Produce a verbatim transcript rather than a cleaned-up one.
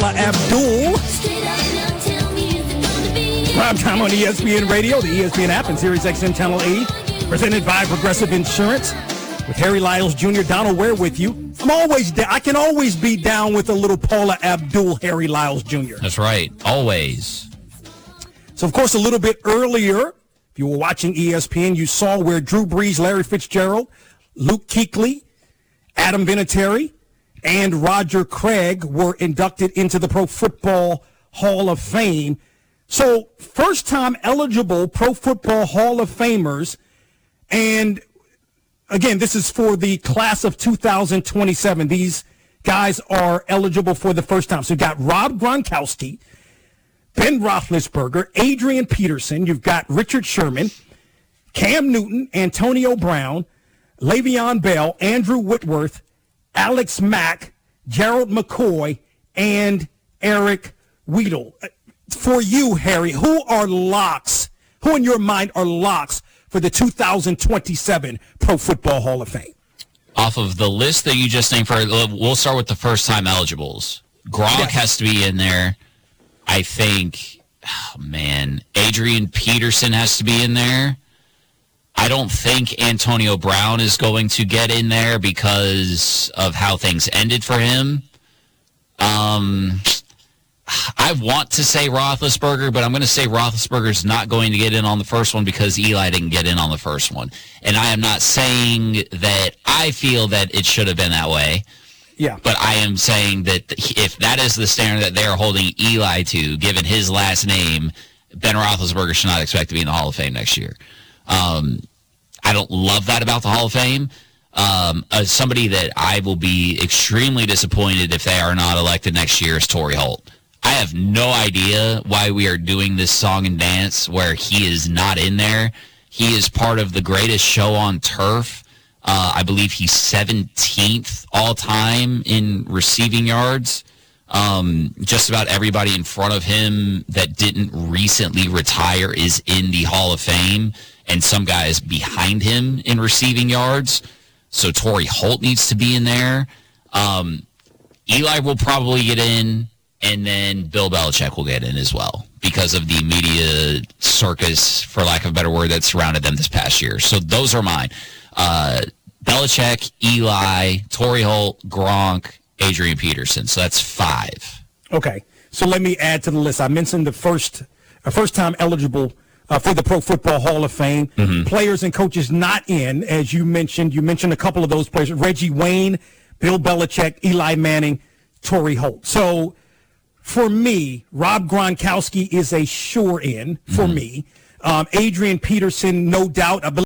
Paula Abdul. Prime time on E S P N Radio, the E S P N app, and Sirius X M Channel E. Presented by Progressive Insurance. With Harry Lyles Junior Donald Ware with you. I'm always down. I can always be down with a little Paula Abdul, Harry Lyles Junior That's right. Always. So, of course, a little bit earlier, if you were watching E S P N, you saw where Drew Brees, Larry Fitzgerald, Luke Kuechly, Adam Vinatieri, and Roger Craig were inducted into the Pro Football Hall of Fame. So, first-time eligible Pro Football Hall of Famers, and again, this is for the class of two thousand twenty-seven. These guys are eligible for the first time. So you've got Rob Gronkowski, Ben Roethlisberger, Adrian Peterson. You've got Richard Sherman, Cam Newton, Antonio Brown, Le'Veon Bell, Andrew Whitworth, Alex Mack, Gerald McCoy, and Eric Weedle. For you, Harry, who are locks? Who in your mind are locks for the two thousand twenty-seven Pro Football Hall of Fame? Off of the list that you just named, for we'll start with the first-time eligibles. Gronk yes. has to be in there. I think, oh man, Adrian Peterson has to be in there. I don't think Antonio Brown is going to get in there because of how things ended for him. Um, I want to say Roethlisberger, but I'm going to say Roethlisberger's not going to get in on the first one because Eli didn't get in on the first one. And I am not saying that I feel that it should have been that way. Yeah. But I am saying that if that is the standard that they are holding Eli to, given his last name, Ben Roethlisberger should not expect to be in the Hall of Fame next year. Um, I don't love that about the Hall of Fame. Um, as somebody that I will be extremely disappointed if they are not elected next year is Torrey Holt. I have no idea why we are doing this song and dance where he is not in there. He is part of the greatest show on turf. Uh, I believe he's seventeenth all-time in receiving yards. Um, just about everybody in front of him that didn't recently retire is in the Hall of Fame, and some guys behind him in receiving yards. So Torrey Holt needs to be in there. Um, Eli will probably get in, and then Bill Belichick will get in as well because of the media circus, for lack of a better word, that surrounded them this past year. So those are mine. Uh, Belichick, Eli, Torrey Holt, Gronk, Adrian Peterson. So that's five. Okay. So let me add to the list. I mentioned the first uh, first-time eligible uh, for the Pro Football Hall of Fame. Mm-hmm. Players and coaches not in, as you mentioned. You mentioned a couple of those players. Reggie Wayne, Bill Belichick, Eli Manning, Torrey Holt. So for me, Rob Gronkowski is a sure in for mm-hmm. me. Um, Adrian Peterson, no doubt. I believe